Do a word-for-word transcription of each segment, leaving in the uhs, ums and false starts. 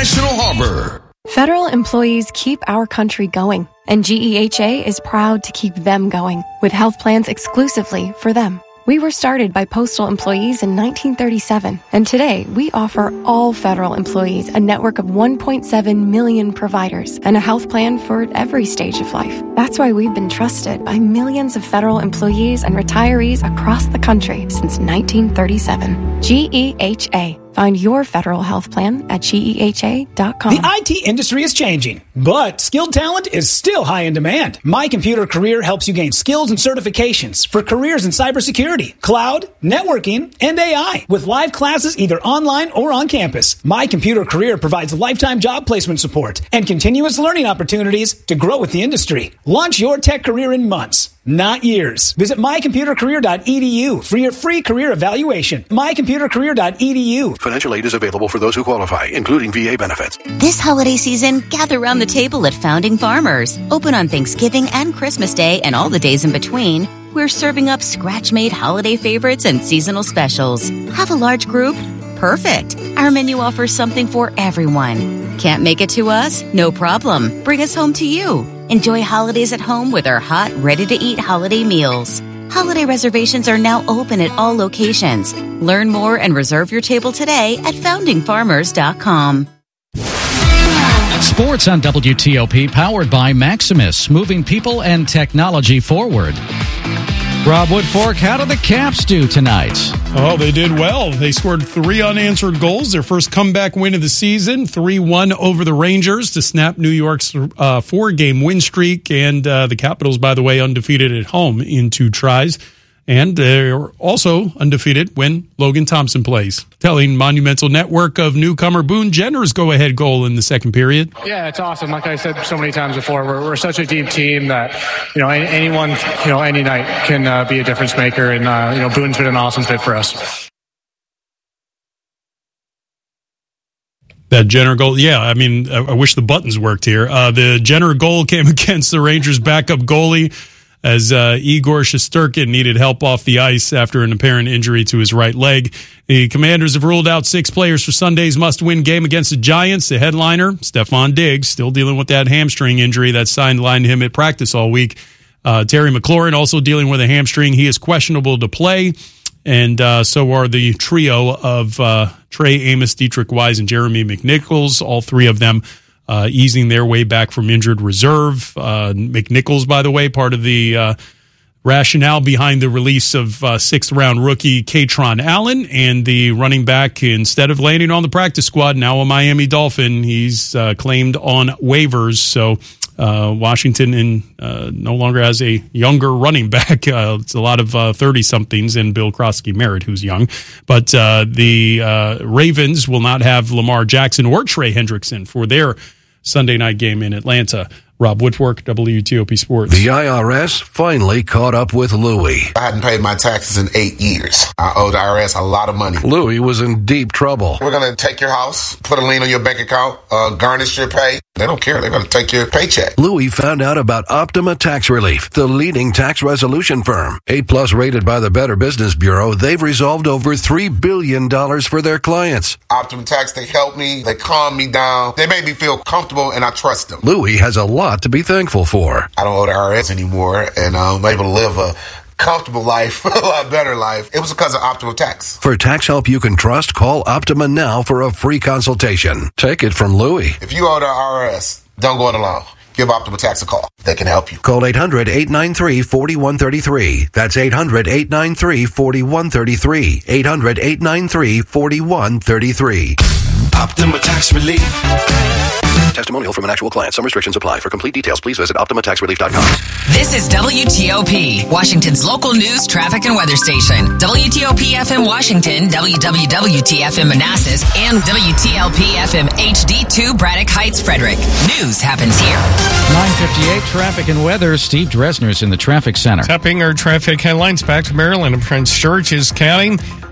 National Harbor. Federal employees keep our country going, and G E H A is proud to keep them going with health plans exclusively for them. We were started by postal employees in nineteen thirty-seven, and today we offer all federal employees a network of one point seven million providers and a health plan for every stage of life. That's why we've been trusted by millions of federal employees and retirees across the country since nineteen thirty-seven. G E H A. Find your federal health plan at G E H A dot com. The I T industry is changing, but skilled talent is still high in demand. My Computer Career helps you gain skills and certifications for careers in cybersecurity, cloud, networking, and A I with live classes either online or on campus. My Computer Career provides lifetime job placement support and continuous learning opportunities to grow with the industry. Launch your tech career in months, not years. Visit my computer career dot e d u for your free career evaluation. my computer career dot e d u. Financial aid is available for those who qualify, including V A benefits. This holiday season, gather around the table at Founding Farmers. Open on Thanksgiving and Christmas Day and all the days in between. We're serving up scratch-made holiday favorites and seasonal specials. Have a large group? Perfect. Our menu offers something for everyone. Can't make it to us? No problem. Bring us home to you. Enjoy holidays at home with our hot, ready-to-eat holiday meals. Holiday reservations are now open at all locations. Learn more and reserve your table today at founding farmers dot com. Sports on W T O P, powered by Maximus, moving people and technology forward. Rob Woodfork, how did the Caps do tonight? Oh, they did well. They scored three unanswered goals, their first comeback win of the season, three one over the Rangers to snap New York's uh, four-game win streak. And uh, the Capitals, by the way, undefeated at home in two tries. And they're also undefeated when Logan Thompson plays. Telling Monumental Network of newcomer Boone Jenner's go-ahead goal in the second period. Yeah, it's awesome. Like I said so many times before, we're, we're such a deep team that, you know, any, anyone, you know, any night can uh, be a difference maker. And, uh, you know, Boone's been an awesome fit for us. That Jenner goal, yeah, I mean, I, I wish the buttons worked here. Uh, the Jenner goal came against the Rangers' backup goalie, as uh, Igor Shesterkin needed help off the ice after an apparent injury to his right leg. The Commanders have ruled out six players for Sunday's must-win game against the Giants. The headliner, Stephon Diggs, still dealing with that hamstring injury that sidelined him at practice all week. Uh, Terry McLaurin also dealing with a hamstring. He is questionable to play, and uh, so are the trio of uh, Trey Amos, Dietrich Wise, and Jeremy McNichols, all three of them Uh, easing their way back from injured reserve. Uh, McNichols, by the way, part of the uh, rationale behind the release of uh, sixth-round rookie Katron Allen, and the running back, instead of landing on the practice squad, now a Miami Dolphin, he's uh, claimed on waivers. So uh, Washington in, uh, no longer has a younger running back. Uh, it's a lot of uh, thirty-somethings, and Bill Krosky-Merritt, who's young. But uh, the uh, Ravens will not have Lamar Jackson or Trey Hendrickson for their Sunday night game in Atlanta. Rob Woodfork, W T O P Sports. The I R S finally caught up with Louie. I hadn't paid my taxes in eight years. I owe the I R S a lot of money. Louie was in deep trouble. We're going to take your house, put a lien on your bank account, uh, garnish your pay. They don't care. They're going to take your paycheck. Louie found out about Optima Tax Relief, the leading tax resolution firm. A-plus rated by the Better Business Bureau, they've resolved over three billion dollars for their clients. Optima Tax, they help me. They calm me down. They make me feel comfortable, and I trust them. Louie has a lot to be thankful for. I don't owe the I R S anymore, and I'm able to live a comfortable life, a lot better life. It was because of Optima Tax. For tax help you can trust, call Optima now for a free consultation. Take it from Louie. If you owe the I R S, don't go it alone. Give Optima Tax a call. They can help you. Call eight hundred, eight nine three, four one three three. That's eight hundred, eight nine three, four one three three. eight hundred, eight nine three, four one three three. Optima Tax Relief. Testimonial from an actual client. Some restrictions apply. For complete details, please visit optima tax relief dot com. This is W T O P, Washington's local news, traffic, and weather station. W T O P F M Washington, W W W T F M Manassas, and W T L P F M H D two Braddock Heights, Frederick. News happens here. nine fifty-eight, traffic and weather. Steve Dresner's in the traffic center. Tapping our traffic headlines back to Maryland and Prince George's County.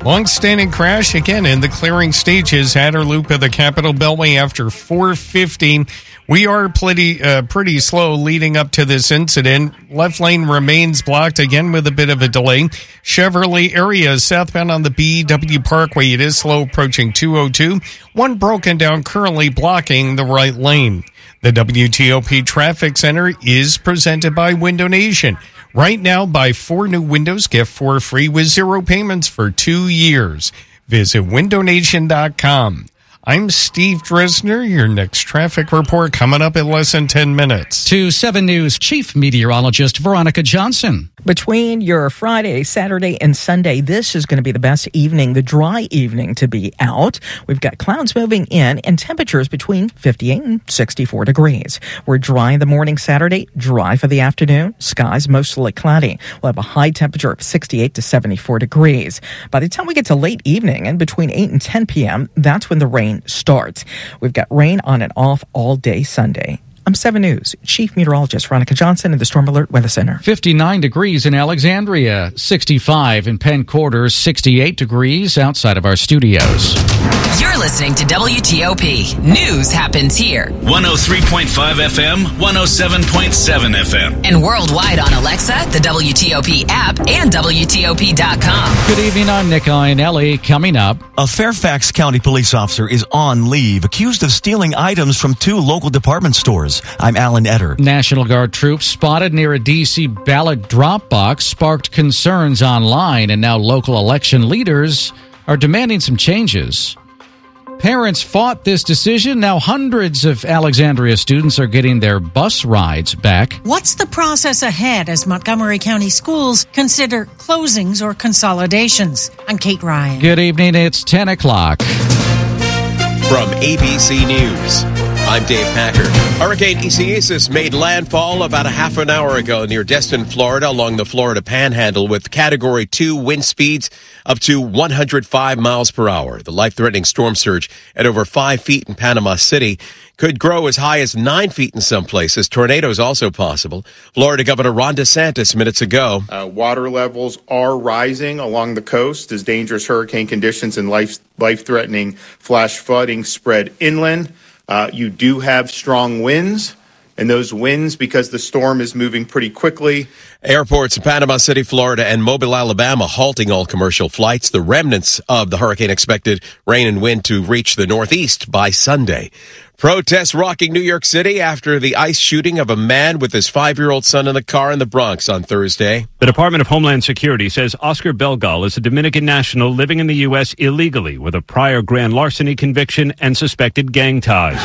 Long-standing crash again in the clearing stages. Hatter Loop of the Capitol Beltway after four fifty. We are pretty, uh, pretty slow leading up to this incident. Left lane remains blocked again with a bit of a delay. Chevrolet area southbound on the B W Parkway. It is slow approaching two oh two. One broken down currently blocking the right lane. The W T O P Traffic Center is presented by Window Nation. Right now, buy four new windows, get four free with zero payments for two years. Visit window nation dot com. I'm Steve Dresner. Your next traffic report coming up in less than ten minutes. To seven News Chief Meteorologist Veronica Johnson. Between your Friday, Saturday, and Sunday, this is going to be the best evening, the dry evening to be out. We've got clouds moving in and temperatures between fifty-eight and sixty-four degrees. We're dry in the morning Saturday, dry for the afternoon. Skies mostly cloudy. We'll have a high temperature of sixty-eight to seventy-four degrees. By the time we get to late evening and between eight and ten p.m., that's when the rain starts. We've got rain on and off all day Sunday. I'm seven News Chief Meteorologist Veronica Johnson in the Storm Alert Weather Center. fifty-nine degrees in Alexandria, sixty-five in Penn Quarters, sixty-eight degrees outside of our studios. You're listening to W T O P. News happens here. one oh three point five F M, one oh seven point seven F M. And worldwide on Alexa, the W T O P app, and W T O P dot com. Good evening, I'm Nick Iannelli. Coming up, a Fairfax County police officer is on leave, accused of stealing items from two local department stores. I'm Alan Etter. National Guard troops spotted near a D C ballot drop box sparked concerns online, and now local election leaders are demanding some changes. Parents fought this decision. Now hundreds of Alexandria students are getting their bus rides back. What's the process ahead as Montgomery County schools consider closings or consolidations? I'm Kate Ryan. Good evening. It's ten o'clock. From A B C News, I'm Dave Packer. Hurricane Isaias made landfall about a half an hour ago near Destin, Florida, along the Florida Panhandle with Category two wind speeds up to one hundred five miles per hour. The life-threatening storm surge at over five feet in Panama City could grow as high as nine feet in some places. Tornadoes also possible. Florida Governor Ron DeSantis minutes ago. Uh, water levels are rising along the coast as dangerous hurricane conditions and life, life-threatening flash flooding spread inland. Uh, you do have strong winds, and those winds, because the storm is moving pretty quickly. Airports in Panama City, Florida, and Mobile, Alabama, halting all commercial flights. The remnants of the hurricane expected rain and wind to reach the Northeast by Sunday. Protests rocking New York City after the ICE shooting of a man with his five-year-old son in the car in the Bronx on Thursday. The Department of Homeland Security says Oscar Belgal is a Dominican national living in the U S illegally with a prior grand larceny conviction and suspected gang ties.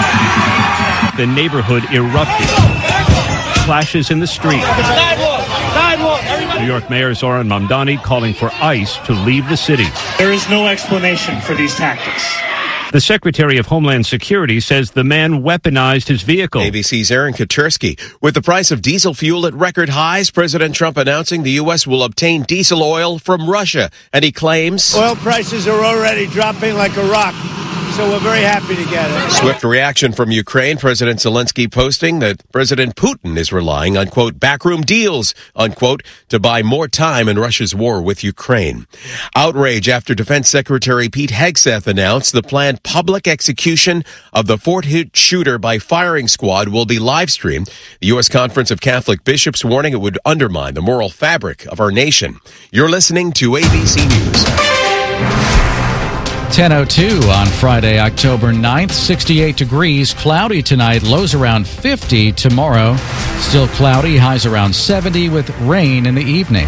The neighborhood erupted. Clashes in the street. Sidewalk! Sidewalk! Everybody! New York Mayor Zoran Mamdani calling for ICE to leave the city. There is no explanation for these tactics. The Secretary of Homeland Security says the man weaponized his vehicle. A B C's Aaron Katersky. With the price of diesel fuel at record highs, President Trump announcing the U S will obtain diesel oil from Russia. And he claims oil prices are already dropping like a rock. So we're very happy to get it. Swift reaction from Ukraine. President Zelensky posting that President Putin is relying on, quote, backroom deals, unquote, to buy more time in Russia's war with Ukraine. Outrage after Defense Secretary Pete Hegseth announced the planned public execution of the Fort Hood shooter by firing squad will be live streamed. The U S Conference of Catholic Bishops warning it would undermine the moral fabric of our nation. You're listening to A B C News. ten oh two on Friday, October ninth, sixty-eight degrees, cloudy tonight, lows around fifty tomorrow. Still cloudy, highs around seventy with rain in the evening.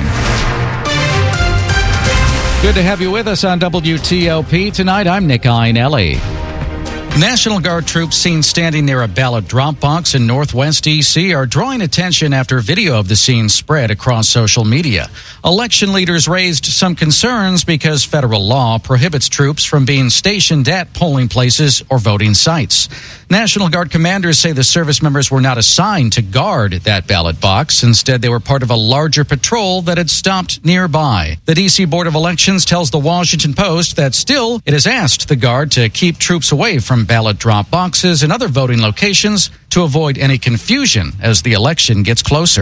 Good to have you with us on W T O P tonight. I'm Nick Iannelli. National Guard troops seen standing near a ballot drop box in northwest D C are drawing attention after video of the scene spread across social media. Election leaders raised some concerns because federal law prohibits troops from being stationed at polling places or voting sites. National Guard commanders say the service members were not assigned to guard that ballot box. Instead, they were part of a larger patrol that had stopped nearby. The D C Board of Elections tells the Washington Post that still it has asked the Guard to keep troops away from ballot drop boxes and other voting locations to avoid any confusion as the election gets closer.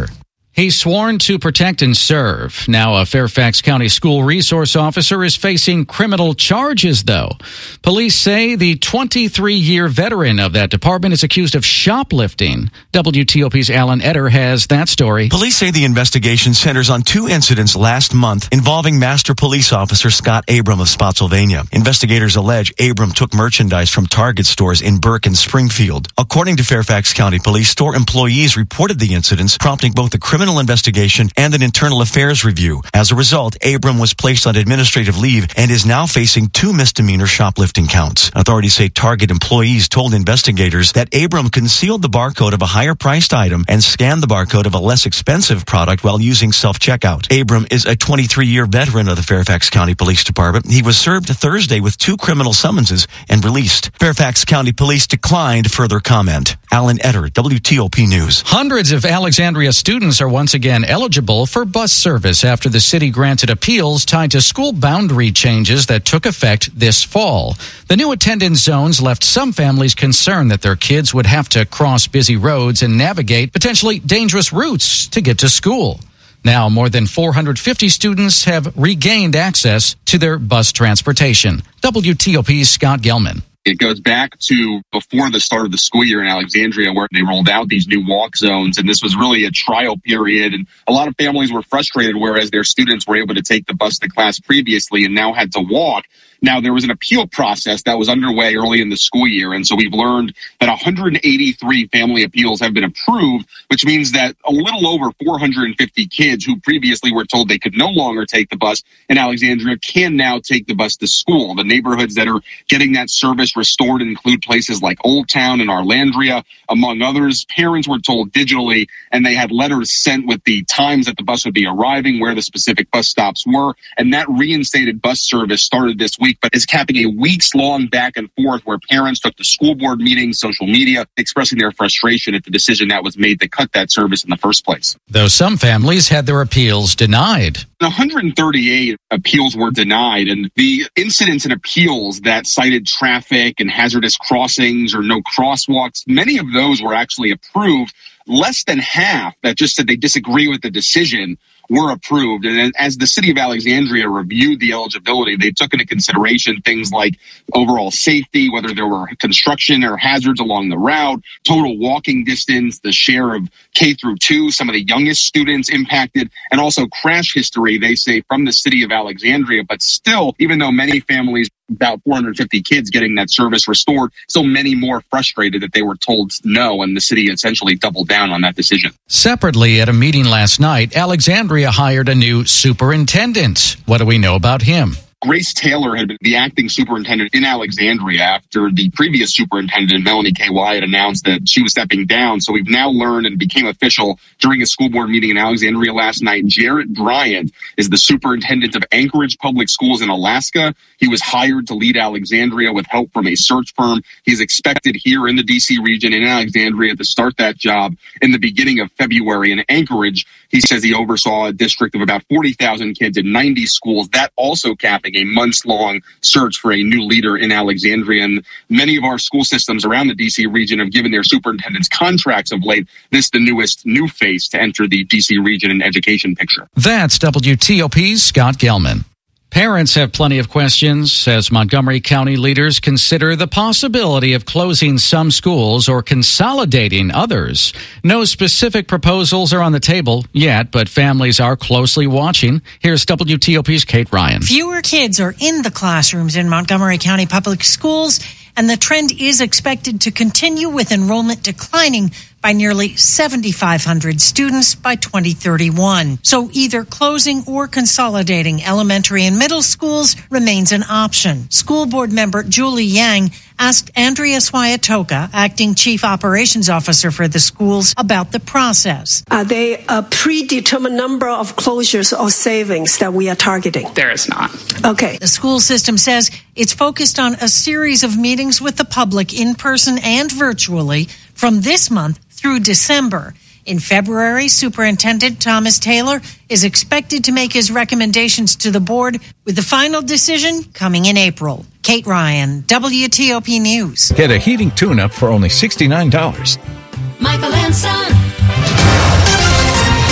He's sworn to protect and serve. Now a Fairfax County school resource officer is facing criminal charges, though. Police say the twenty-three-year veteran of that department is accused of shoplifting. W T O P's Alan Etter has that story. Police say the investigation centers on two incidents last month involving Master Police Officer Scott Abram of Spotsylvania. Investigators allege Abram took merchandise from Target stores in Burke and Springfield. According to Fairfax County Police, store employees reported the incidents, prompting both a criminal investigation and an internal affairs review. As a result, Abram was placed on administrative leave and is now facing two misdemeanor shoplifting counts. Authorities say Target employees told investigators that Abram concealed the barcode of a higher-priced item and scanned the barcode of a less expensive product while using self-checkout. Abram is a twenty-three-year veteran of the Fairfax County Police Department. He was served Thursday with two criminal summonses and released. Fairfax County Police declined further comment. Alan Etter, W T O P News. Hundreds of Alexandria students are once again eligible for bus service after the city granted appeals tied to school boundary changes that took effect this fall. The new attendance zones left some families concerned that their kids would have to cross busy roads and navigate potentially dangerous routes to get to school. Now, more than four hundred fifty students have regained access to their bus transportation. W T O P's Scott Gelman. It goes back to before the start of the school year in Alexandria, where they rolled out these new walk zones. And this was really a trial period. And a lot of families were frustrated, whereas their students were able to take the bus to class previously and now had to walk. Now, there was an appeal process that was underway early in the school year, and so we've learned that one hundred eighty-three family appeals have been approved, which means that a little over four hundred fifty kids who previously were told they could no longer take the bus in Alexandria can now take the bus to school. The neighborhoods that are getting that service restored include places like Old Town and Arlandria, among others. Parents were told digitally, and they had letters sent with the times that the bus would be arriving, where the specific bus stops were, and that reinstated bus service started this week, but is capping a weeks-long back and forth where parents took to school board meetings, social media, expressing their frustration at the decision that was made to cut that service in the first place. Though some families had their appeals denied. one hundred thirty-eight appeals were denied, and the incidents and appeals that cited traffic and hazardous crossings or no crosswalks, many of those were actually approved. Less than half that just said they disagree with the decision were approved. And as the city of Alexandria reviewed the eligibility, they took into consideration things like overall safety, whether there were construction or hazards along the route, total walking distance, the share of K through two, some of the youngest students impacted, and also crash history, they say, from the city of Alexandria. But still, even though many families, about four hundred fifty kids getting that service restored, so many more frustrated that they were told no, and the city essentially doubled down on that decision. Separately, at a meeting last night, Alexandria hired a new superintendent. What do we know about him? Grace Taylor had been the acting superintendent in Alexandria after the previous superintendent, Melanie K. Wyatt, announced that she was stepping down. So we've now learned and became official during a school board meeting in Alexandria last night. Jarrett Bryant is the superintendent of Anchorage Public Schools in Alaska. He was hired to lead Alexandria with help from a search firm. He's expected here in the D C region in Alexandria to start that job in the beginning of February. In Anchorage, he says he oversaw a district of about forty thousand kids in ninety schools. That also capping a months-long search for a new leader in Alexandria. And many of our school systems around the D C region have given their superintendents contracts of late. This the newest new face to enter the D C region and education picture. That's W T O P's Scott Gelman. Parents have plenty of questions as Montgomery County leaders consider the possibility of closing some schools or consolidating others. No specific proposals are on the table yet, but families are closely watching. Here's W T O P's Kate Ryan. Fewer kids are in the classrooms in Montgomery County Public Schools, and the trend is expected to continue with enrollment declining by nearly seventy-five hundred students by twenty thirty-one. So either closing or consolidating elementary and middle schools remains an option. School board member Julie Yang asked Andrea Swayatoka, acting chief operations officer for the schools, about the process. Are they a predetermined number of closures or savings that we are targeting? There is not. Okay. The school system says it's focused on a series of meetings with the public in person and virtually from this month through December. In February, Superintendent Thomas Taylor is expected to make his recommendations to the board, with the final decision coming in April. Kate Ryan, W T O P News. Get a heating tune-up for only sixty-nine dollars. Michael and Son.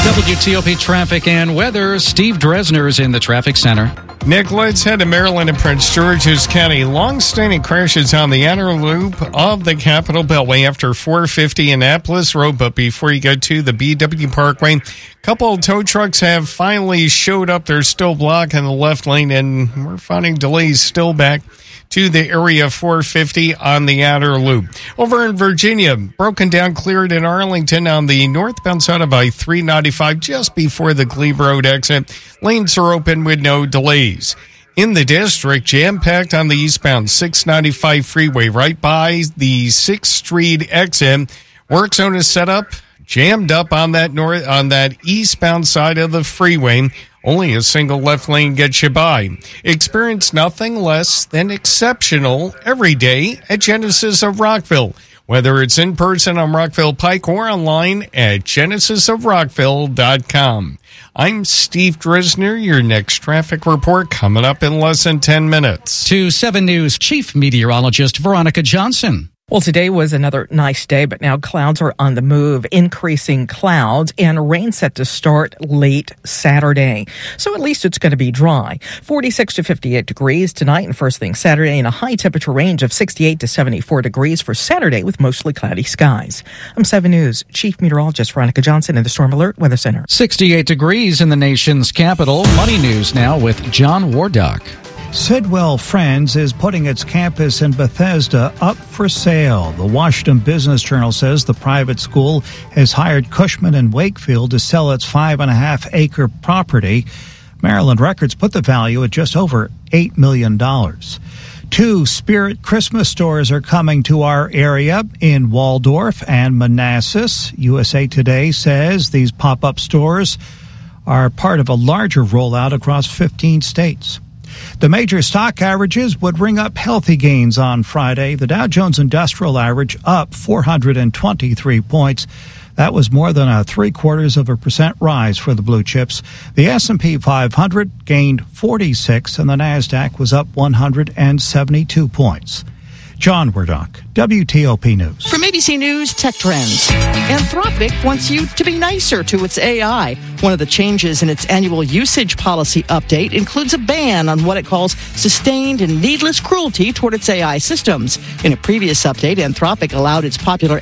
W T O P traffic and weather. Steve Dresner's in the traffic center. Nick, let's head to Maryland and Prince George's County. Long-standing crashes on the outer loop of the Capitol Beltway after four fifty Annapolis Road. But before you go to the B W Parkway, a couple of tow trucks have finally showed up. They're still blocking the left lane, and we're finding delays still back to the area four fifty on the outer loop. Over in Virginia, broken down, cleared in Arlington on the northbound side of I three ninety-five just before the Glebe Road exit. Lanes are open with no delays. In the district, jam-packed on the eastbound six ninety-five freeway right by the sixth Street exit. Work zone is set up, jammed up on that north on that eastbound side of the freeway. Only a single left lane gets you by. Experience nothing less than exceptional every day at Genesis of Rockville. Whether it's in person on Rockville Pike or online at genesis of rockville dot com. I'm Steve Dresner. Your next traffic report coming up in less than ten minutes. To seven News Chief Meteorologist Veronica Johnson. Well, today was another nice day, but now clouds are on the move, increasing clouds, and rain set to start late Saturday. So at least it's going to be dry. forty-six to fifty-eight degrees tonight and first thing Saturday, and a high temperature range of sixty-eight to seventy-four degrees for Saturday with mostly cloudy skies. I'm seven News Chief Meteorologist Veronica Johnson in the Storm Alert Weather Center. sixty-eight degrees in the nation's capital. Money News now with John Wardock. Sidwell Friends is putting its campus in Bethesda up for sale. The Washington Business Journal says the private school has hired Cushman and Wakefield to sell its five and a half acre property. Maryland Records put the value at just over eight million dollars. Two Spirit Christmas stores are coming to our area in Waldorf and Manassas. U S A Today says these pop-up stores are part of a larger rollout across fifteen states. The major stock averages would ring up healthy gains on Friday. The Dow Jones Industrial Average up four hundred twenty-three points. That was more than a three-quarters of a percent rise for the blue chips. The S and P five hundred gained forty-six, and the NASDAQ was up one hundred seventy-two points. John Wardock, W T O P News. From A B C News Tech Trends. Anthropic wants you to be nicer to its A I. One of the changes in its annual usage policy update includes a ban on what it calls sustained and needless cruelty toward its A I systems. In a previous update, Anthropic allowed its popular